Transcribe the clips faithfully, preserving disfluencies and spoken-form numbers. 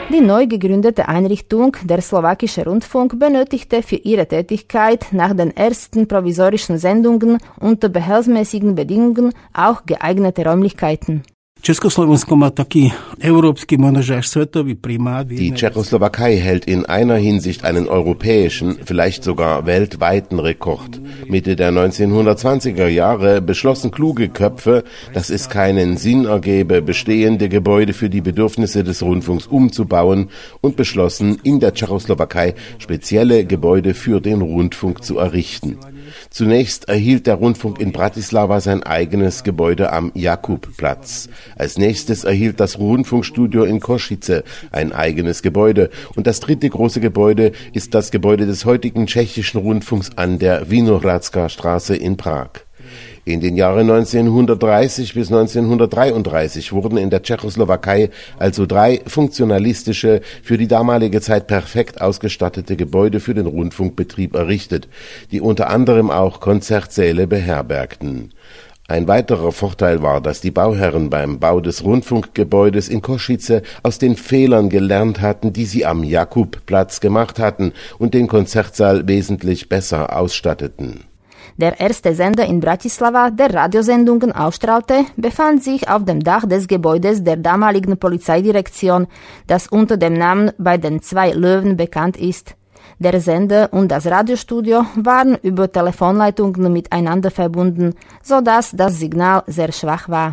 Die neu gegründete Einrichtung, der Slowakische Rundfunk, benötigte für ihre Tätigkeit nach den ersten provisorischen Sendungen unter behelfsmäßigen Bedingungen auch geeignete Räumlichkeiten. Československo má taký európsky, možno až svetový primát. Die Tschechoslowakei hält in einer Hinsicht einen europäischen, vielleicht sogar weltweiten Rekord. Mitte der neunzehnhundertzwanziger Jahre beschlossen kluge Köpfe, dass es keinen Sinn ergebe, bestehende Gebäude für die Bedürfnisse des Rundfunks umzubauen und beschlossen, in der Tschechoslowakei spezielle Gebäude für den Rundfunk zu errichten. Zunächst erhielt der Rundfunk in Bratislava sein eigenes Gebäude am Jakubplatz. Als nächstes erhielt das Rundfunkstudio in Košice ein eigenes Gebäude. Und das dritte große Gebäude ist das Gebäude des heutigen tschechischen Rundfunks an der Vinohradská Straße in Prag. In den Jahren neunzehnhundertdreißig bis neunzehnhundertdreiunddreißig wurden in der Tschechoslowakei also drei funktionalistische, für die damalige Zeit perfekt ausgestattete Gebäude für den Rundfunkbetrieb errichtet, die unter anderem auch Konzertsäle beherbergten. Ein weiterer Vorteil war, dass die Bauherren beim Bau des Rundfunkgebäudes in Košice aus den Fehlern gelernt hatten, die sie am Jakubplatz gemacht hatten und den Konzertsaal wesentlich besser ausstatteten. Der erste Sender in Bratislava, der Radiosendungen ausstrahlte, befand sich auf dem Dach des Gebäudes der damaligen Polizeidirektion, das unter dem Namen bei den zwei Löwen bekannt ist. Der Sender und das Radiostudio waren über Telefonleitungen miteinander verbunden, sodass das Signal sehr schwach war.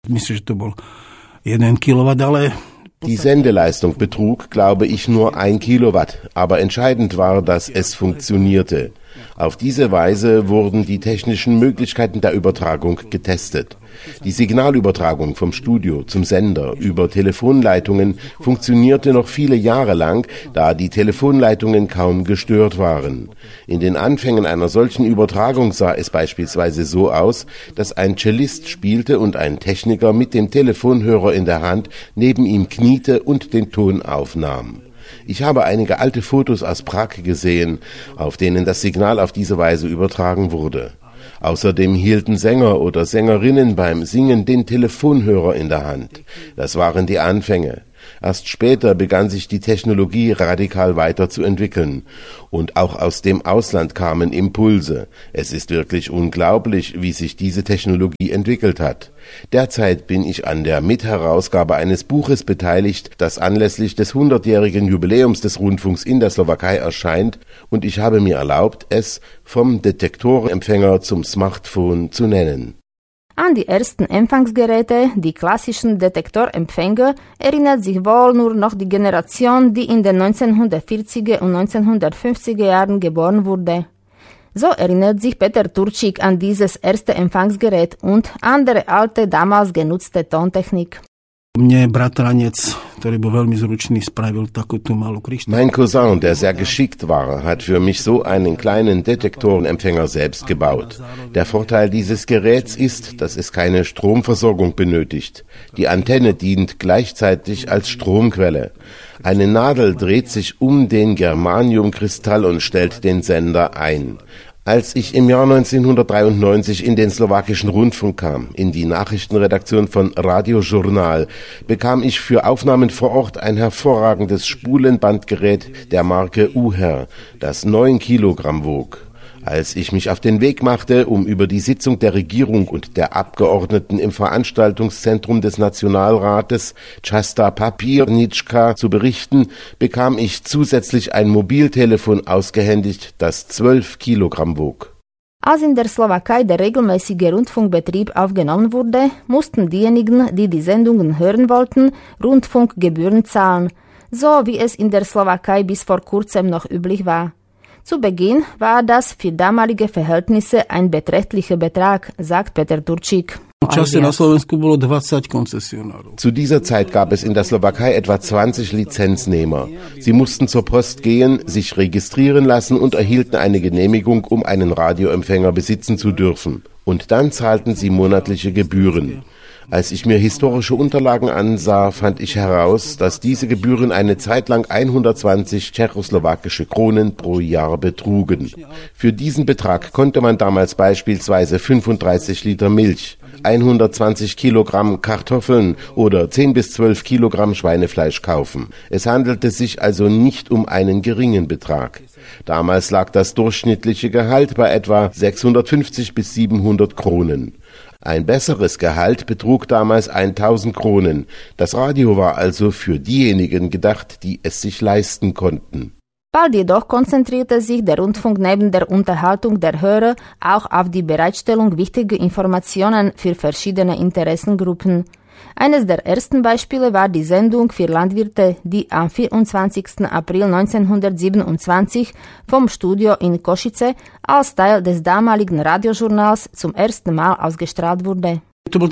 Die Sendeleistung betrug, glaube ich, nur ein Kilowatt, aber entscheidend war, dass es funktionierte. Auf diese Weise wurden die technischen Möglichkeiten der Übertragung getestet. Die Signalübertragung vom Studio zum Sender über Telefonleitungen funktionierte noch viele Jahre lang, da die Telefonleitungen kaum gestört waren. In den Anfängen einer solchen Übertragung sah es beispielsweise so aus, dass ein Cellist spielte und ein Techniker mit dem Telefonhörer in der Hand neben ihm kniete und den Ton aufnahm. Ich habe einige alte Fotos aus Prag gesehen, auf denen das Signal auf diese Weise übertragen wurde. Außerdem hielten Sänger oder Sängerinnen beim Singen den Telefonhörer in der Hand. Das waren die Anfänge. Erst später begann sich die Technologie radikal weiterzuentwickeln. Und auch aus dem Ausland kamen Impulse. Es ist wirklich unglaublich, wie sich diese Technologie entwickelt hat. Derzeit bin ich an der Mitherausgabe eines Buches beteiligt, das anlässlich des hundertjährigen Jubiläums des Rundfunks in der Slowakei erscheint, und ich habe mir erlaubt, es vom Detektorempfänger zum Smartphone zu nennen. An die ersten Empfangsgeräte, die klassischen Detektorempfänger, erinnert sich wohl nur noch die Generation, die in den neunzehnhundertvierziger und neunzehnhundertfünfziger Jahren geboren wurde. So erinnert sich Peter Turčík an dieses erste Empfangsgerät und andere alte, damals genutzte Tontechnik. Mein Cousin, der sehr geschickt war, hat für mich so einen kleinen Detektorenempfänger selbst gebaut. Der Vorteil dieses Geräts ist, dass es keine Stromversorgung benötigt. Die Antenne dient gleichzeitig als Stromquelle. Eine Nadel dreht sich um den Germaniumkristall und stellt den Sender ein. Als ich im Jahr neunzehnhundertdreiundneunzig in den slowakischen Rundfunk kam, in die Nachrichtenredaktion von Radio Journal, bekam ich für Aufnahmen vor Ort ein hervorragendes Spulenbandgerät der Marke Uher, das neun Kilogramm wog. Als ich mich auf den Weg machte, um über die Sitzung der Regierung und der Abgeordneten im Veranstaltungszentrum des Nationalrates Častá papírnička zu berichten, bekam ich zusätzlich ein Mobiltelefon ausgehändigt, das zwölf Kilogramm wog. Als in der Slowakei der regelmäßige Rundfunkbetrieb aufgenommen wurde, mussten diejenigen, die die Sendungen hören wollten, Rundfunkgebühren zahlen, so wie es in der Slowakei bis vor kurzem noch üblich war. Zu Beginn war das für damalige Verhältnisse ein beträchtlicher Betrag, sagt Peter Turčík. Zu dieser Zeit gab es in der Slowakei etwa zwanzig Lizenznehmer. Sie mussten zur Post gehen, sich registrieren lassen und erhielten eine Genehmigung, um einen Radioempfänger besitzen zu dürfen. Und dann zahlten sie monatliche Gebühren. Als ich mir historische Unterlagen ansah, fand ich heraus, dass diese Gebühren eine Zeit lang hundertzwanzig tschechoslowakische Kronen pro Jahr betrugen. Für diesen Betrag konnte man damals beispielsweise fünfunddreißig Liter Milch, hundertzwanzig Kilogramm Kartoffeln oder zehn bis zwölf Kilogramm Schweinefleisch kaufen. Es handelte sich also nicht um einen geringen Betrag. Damals lag das durchschnittliche Gehalt bei etwa sechshundertfünfzig bis siebenhundert Kronen. Ein besseres Gehalt betrug damals tausend Kronen. Das Radio war also für diejenigen gedacht, die es sich leisten konnten. Bald jedoch konzentrierte sich der Rundfunk neben der Unterhaltung der Hörer auch auf die Bereitstellung wichtiger Informationen für verschiedene Interessengruppen. Eines der ersten Beispiele war die Sendung für Landwirte, die am vierundzwanzigsten April neunzehnhundertsiebenundzwanzig vom Studio in Košice als Teil des damaligen Radiojournals zum ersten Mal ausgestrahlt wurde.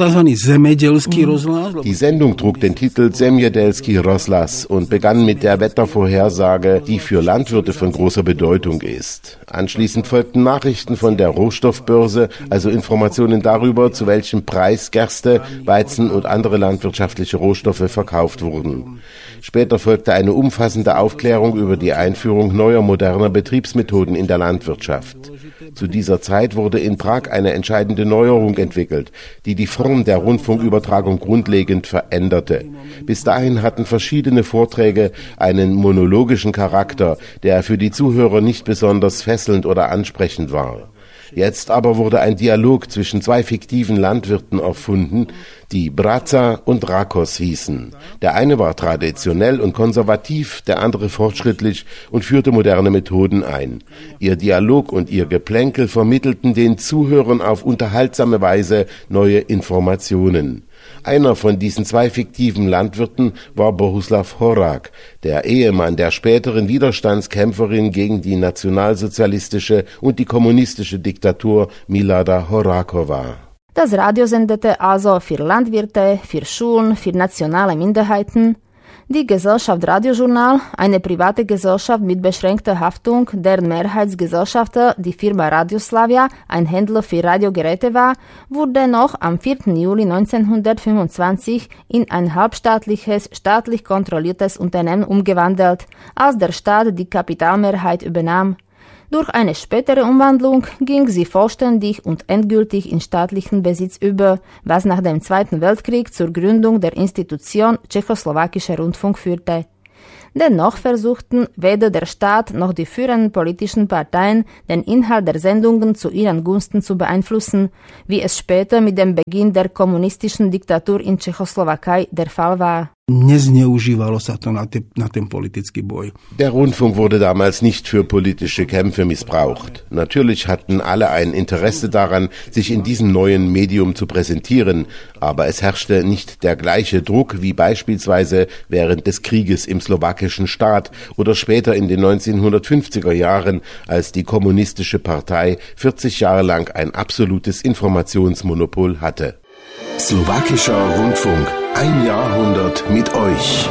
Die Sendung trug den Titel Zemědělský rozhlas und begann mit der Wettervorhersage, die für Landwirte von großer Bedeutung ist. Anschließend folgten Nachrichten von der Rohstoffbörse, also Informationen darüber, zu welchem Preis Gerste, Weizen und andere landwirtschaftliche Rohstoffe verkauft wurden. Später folgte eine umfassende Aufklärung über die Einführung neuer moderner Betriebsmethoden in der Landwirtschaft. Zu dieser Zeit wurde in Prag eine entscheidende Neuerung entwickelt, die die Form der Rundfunkübertragung grundlegend veränderte. Bis dahin hatten verschiedene Vorträge einen monologischen Charakter, der für die Zuhörer nicht besonders fesselnd oder ansprechend war. Jetzt aber wurde ein Dialog zwischen zwei fiktiven Landwirten erfunden, die Brața und Rakos hießen. Der eine war traditionell und konservativ, der andere fortschrittlich und führte moderne Methoden ein. Ihr Dialog und ihr Geplänkel vermittelten den Zuhörern auf unterhaltsame Weise neue Informationen. Einer von diesen zwei fiktiven Landwirten war Bohuslav Horák, der Ehemann der späteren Widerstandskämpferin gegen die nationalsozialistische und die kommunistische Diktatur Milada Horáková. Das Radio sendete also für Landwirte, für Schulen, für nationale Minderheiten. Die Gesellschaft Radiojournal, eine private Gesellschaft mit beschränkter Haftung, deren Mehrheitsgesellschafter die Firma Radioslavia, ein Händler für Radiogeräte war, wurde noch am vierten Juli neunzehnhundertfünfundzwanzig in ein halbstaatliches, staatlich kontrolliertes Unternehmen umgewandelt, als der Staat die Kapitalmehrheit übernahm. Durch eine spätere Umwandlung ging sie vollständig und endgültig in staatlichen Besitz über, was nach dem Zweiten Weltkrieg zur Gründung der Institution Tschechoslowakischer Rundfunk führte. Dennoch versuchten weder der Staat noch die führenden politischen Parteien, den Inhalt der Sendungen zu ihren Gunsten zu beeinflussen, wie es später mit dem Beginn der kommunistischen Diktatur in Tschechoslowakei der Fall war. Nezneužívalo sa to na, te, na ten politický boj. Der Rundfunk wurde damals nicht für politische Kämpfe missbraucht. Natürlich hatten alle ein Interesse daran, sich in diesem neuen Medium zu präsentieren, aber es herrschte nicht der gleiche Druck wie beispielsweise während des Krieges im slowakischen Staat oder später in den neunzehnhundertfünfziger Jahren, als die kommunistische Partei vierzig Jahre lang ein absolutes Informationsmonopol hatte. Slowakischer Rundfunk. Ein Jahrhundert mit euch.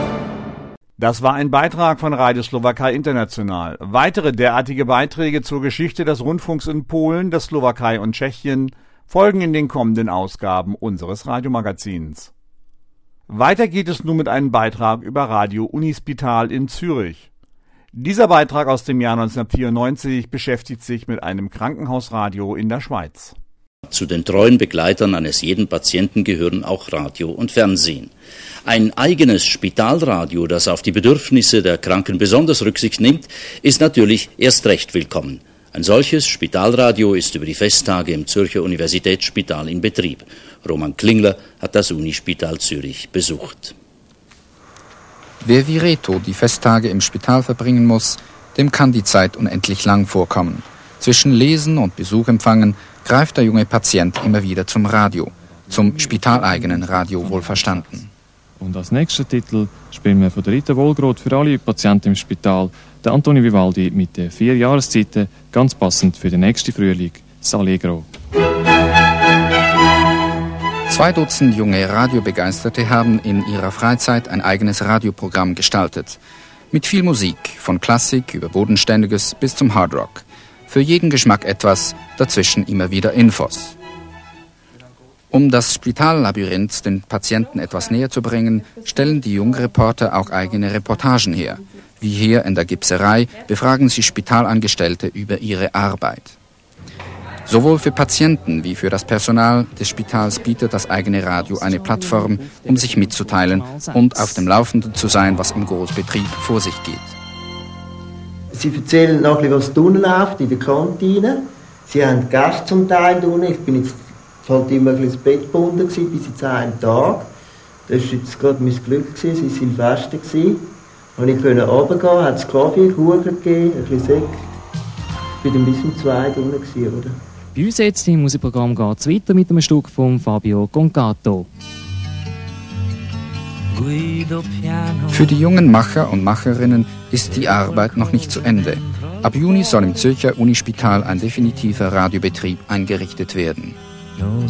Das war ein Beitrag von Radio Slowakei International. Weitere derartige Beiträge zur Geschichte des Rundfunks in Polen, der Slowakei und Tschechien folgen in den kommenden Ausgaben unseres Radiomagazins. Weiter geht es nun mit einem Beitrag über Radio Unispital in Zürich. Dieser Beitrag aus dem Jahr neunzehnhundertvierundneunzig beschäftigt sich mit einem Krankenhausradio in der Schweiz. Zu den treuen Begleitern eines jeden Patienten gehören auch Radio und Fernsehen. Ein eigenes Spitalradio, das auf die Bedürfnisse der Kranken besonders Rücksicht nimmt, ist natürlich erst recht willkommen. Ein solches Spitalradio ist über die Festtage im Zürcher Universitätsspital in Betrieb. Roman Klingler hat das Unispital Zürich besucht. Wer wie Reto die Festtage im Spital verbringen muss, dem kann die Zeit unendlich lang vorkommen. Zwischen Lesen und Besuch empfangen greift der junge Patient immer wieder zum Radio, zum spitaleigenen Radio wohlverstanden. Und als nächster Titel spielen wir von der Rita Wohlgroth für alle Patienten im Spital, der Antonio Vivaldi mit den vier Jahreszeiten, ganz passend für den nächsten Frühling, das Allegro. Zwei Dutzend junge Radiobegeisterte haben in ihrer Freizeit ein eigenes Radioprogramm gestaltet. Mit viel Musik, von Klassik über Bodenständiges bis zum Hardrock. Für jeden Geschmack etwas, dazwischen immer wieder Infos. Um das Spitallabyrinth den Patienten etwas näher zu bringen, stellen die Jungreporter auch eigene Reportagen her. Wie hier in der Gipserei befragen sie Spitalangestellte über ihre Arbeit. Sowohl für Patienten wie für das Personal des Spitals bietet das eigene Radio eine Plattform, um sich mitzuteilen und auf dem Laufenden zu sein, was im Großbetrieb vor sich geht. Sie erzählen noch ein bisschen, was unten läuft in der Kantine. Sie haben Gäste zum Teil unten. Ich bin jetzt halt immer ein bisschen ins Bett gebunden gewesen, bis jetzt einen Tag. Das war jetzt gerade mein Glück, es war Silvester. Und ich konnte runtergehen, hat es Kaffee, Kuchen gegeben, ein bisschen Sekt. Ich war dann bis um zwei unten, oder? Bei uns jetzt im Musikprogramm geht es weiter mit einem Stück von Fabio Concato. Für die jungen Macher und Macherinnen ist die Arbeit noch nicht zu Ende. Ab Juni soll im Zürcher Unispital ein definitiver Radiobetrieb eingerichtet werden.